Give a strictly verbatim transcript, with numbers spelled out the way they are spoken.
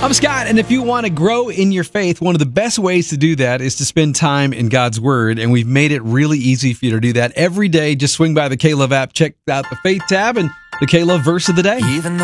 I'm Scott, and if you want to grow in your faith, one of the best ways to do that is to spend time in God's Word, and we've made it really easy for you to do that every day. Just swing by the K-Love app, check out the Faith tab, and the K-Love verse of the day. Even though